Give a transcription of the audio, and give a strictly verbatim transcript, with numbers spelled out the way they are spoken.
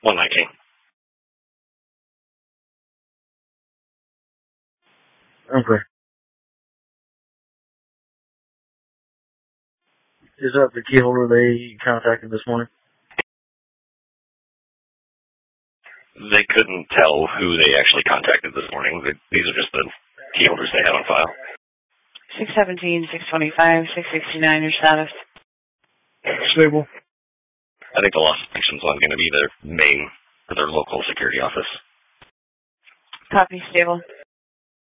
one nineteen. Okay. Is that the key holder they contacted this morning? They couldn't tell who they actually contacted this morning. These are just the key holders they have on file. six seventeen, six twenty-five, six sixty-nine, your status? Stable. I think the loss detection is going to be their main, or their local security office. Copy, stable.